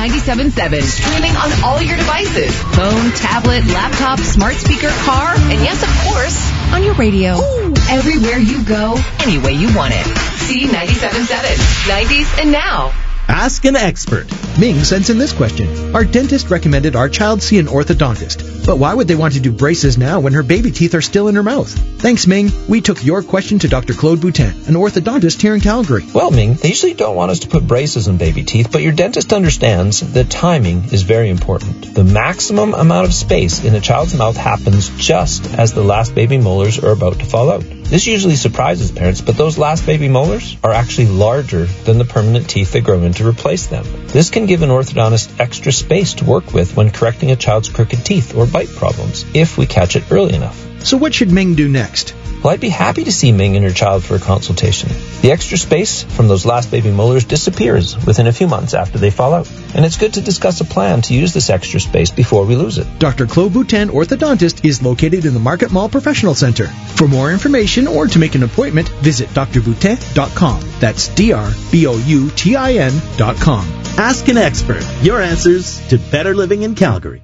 97.7. Streaming on all your devices. Phone, tablet, laptop, smart speaker, car, and yes, of course, on your radio. Ooh, everywhere you go, any way you want it. See 97.7. 90s and now. Ask an expert. Ming sends in this question. Our dentist recommended our child see an orthodontist. But why would they want to do braces now when her baby teeth are still in her mouth? Thanks, Ming. We took your question to Dr. Claude Boutin, an orthodontist here in Calgary. Well, Ming, they usually don't want us to put braces on baby teeth, but your dentist understands that timing is very important. The maximum amount of space in a child's mouth happens just as the last baby molars are about to fall out. This usually surprises parents, but those last baby molars are actually larger than the permanent teeth that grow in to replace them. This can give an orthodontist extra space to work with when correcting a child's crooked teeth or bite problems, if we catch it early enough. So what should Ming do next? Well, I'd be happy to see Ming and her child for a consultation. The extra space from those last baby molars disappears within a few months after they fall out. And it's good to discuss a plan to use this extra space before we lose it. Dr. Claude Boutin, orthodontist, is located in the Market Mall Professional Center. For more information or to make an appointment, visit drboutin.com. That's DRBOUTIN.com. Ask an expert. Your answers to better living in Calgary.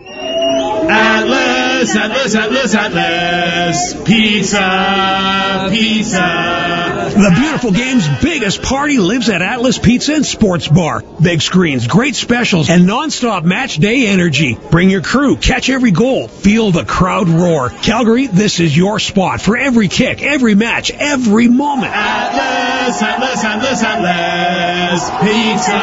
Atlas, Atlas, Atlas, Atlas. Pizza, pizza. The beautiful game's biggest party lives at Atlas Pizza and Sports Bar. Big screens, great specials, and non-stop match day energy. Bring your crew, catch every goal, feel the crowd roar. Calgary, this is your spot for every kick, every match, every moment. Atlas, Atlas, Atlas, Atlas. Pizza.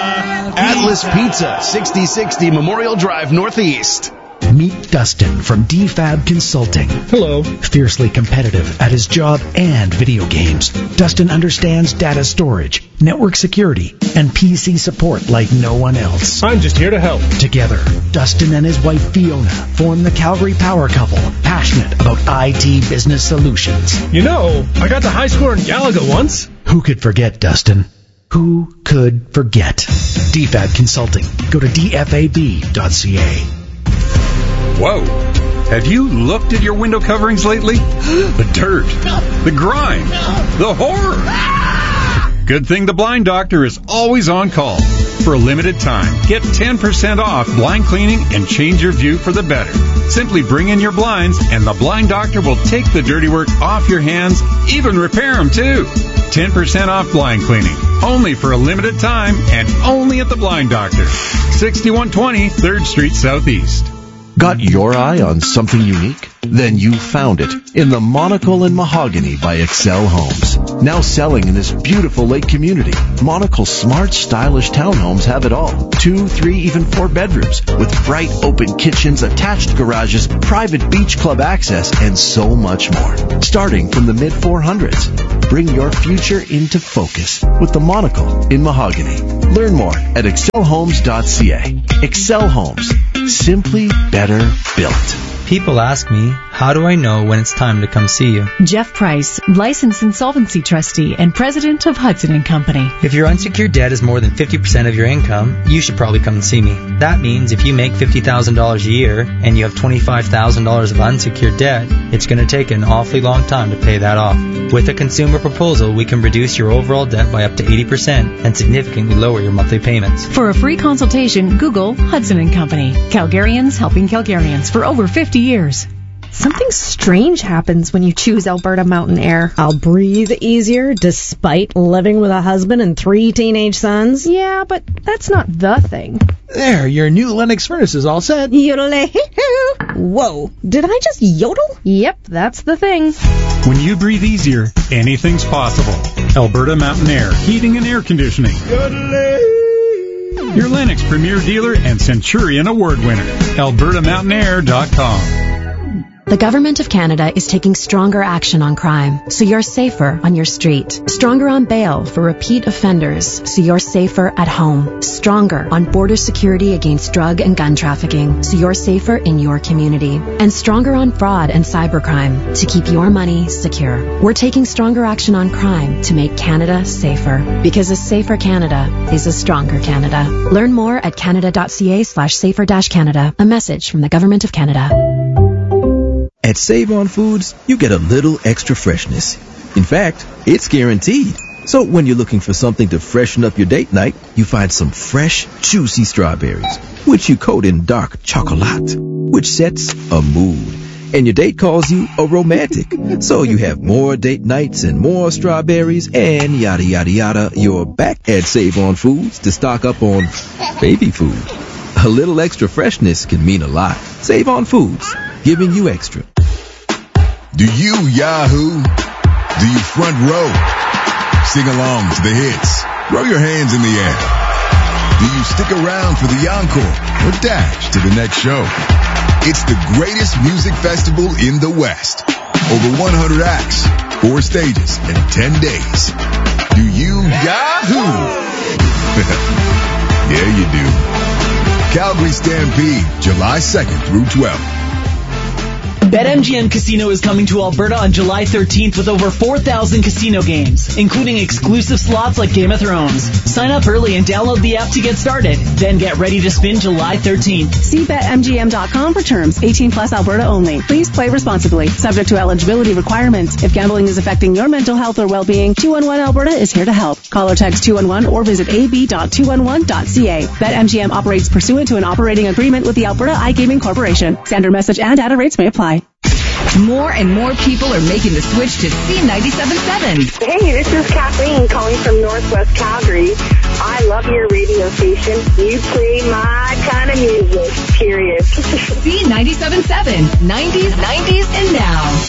Atlas Pizza, 6060 Memorial Drive Northeast. Meet Dustin from DFAB Consulting. Hello. Fiercely competitive at his job and video games, Dustin understands data storage, network security, and PC support like no one else. I'm just here to help. Together, Dustin and his wife Fiona form the Calgary Power Couple, passionate about IT business solutions. You know, I got the high score in Galaga once. Who could forget, Dustin? Who could forget? DFAB Consulting. Go to dfab.ca. Whoa. Have you looked at your window coverings lately? The dirt, the grime, the horror. Good thing the Blind Doctor is always on call. For a limited time, get 10% off blind cleaning and change your view for the better. Simply bring in your blinds and the Blind Doctor will take the dirty work off your hands, even repair them too. 10% off blind cleaning. Only for a limited time and only at the Blind Doctor. 6120 3rd Street Southeast. Got your eye on something unique? Then you found it in the Monocle and Mahogany by Excel Homes. Now selling in this beautiful lake community, Monocle's smart, stylish townhomes have it all. 2, 3, even 4 bedrooms with bright open kitchens, attached garages, private beach club access, and so much more. Starting from the mid-400s. Bring your future into focus with the Monocle in Mahogany. Learn more at excelhomes.ca. Excel Homes. Simply better built. People ask me, how do I know when it's time to come see you? Jeff Price, licensed insolvency trustee and president of Hudson & Company. If your unsecured debt is more than 50% of your income, you should probably come and see me. That means if you make $50,000 a year and you have $25,000 of unsecured debt, it's going to take an awfully long time to pay that off. With a consumer proposal, we can reduce your overall debt by up to 80% and significantly lower your monthly payments. For a free consultation, Google Hudson & Company. Calgarians helping Calgarians for over 50 years. Something strange happens when you choose Alberta Mountain Air. I'll breathe easier despite living with a husband and 3 teenage sons. Yeah, but that's not the thing. There, your new Lennox furnace is all set. Whoa, did I just yodel? Yep, that's the thing. When you breathe easier, anything's possible. Alberta Mountain Air, heating and air conditioning. Your Lennox Premier Dealer and Centurion Award winner. AlbertaMountainair.com. The Government of Canada is taking stronger action on crime, so you're safer on your street. Stronger on bail for repeat offenders, so you're safer at home. Stronger on border security against drug and gun trafficking, so you're safer in your community. And stronger on fraud and cybercrime, to keep your money secure. We're taking stronger action on crime to make Canada safer. Because a safer Canada is a stronger Canada. Learn more at canada.ca/safer-Canada. A message from the Government of Canada. At Save On Foods, you get a little extra freshness. In fact, it's guaranteed. So when you're looking for something to freshen up your date night, you find some fresh, juicy strawberries, which you coat in dark chocolate, which sets a mood. And your date calls you a romantic. So you have more date nights and more strawberries and yada yada yada. You're back at Save on Foods to stock up on baby food. A little extra freshness can mean a lot. Save on Foods, giving you extra. Do you Yahoo? Do you front row? Sing along to the hits. Throw your hands in the air. Do you stick around for the encore or dash to the next show? It's the greatest music festival in the West. Over 100 acts, 4 stages, and 10 days. Do you Yahoo? Yeah, you do. Calgary Stampede, July 2nd through 12th. BetMGM Casino is coming to Alberta on July 13th with over 4,000 casino games, including exclusive slots like Game of Thrones. Sign up early and download the app to get started. Then get ready to spin July 13th. See BetMGM.com for terms. 18 plus Alberta only. Please play responsibly. Subject to eligibility requirements. If gambling is affecting your mental health or well-being, 211 Alberta is here to help. Call or text 211 or visit ab.211.ca. BetMGM operates pursuant to an operating agreement with the Alberta iGaming Corporation. Standard message and data rates may apply. More and more people are making the switch to C97.7. Hey, this is Kathleen calling from Northwest Calgary. I love your radio station. You play my kind of music, period. C97.7, 90s, and now.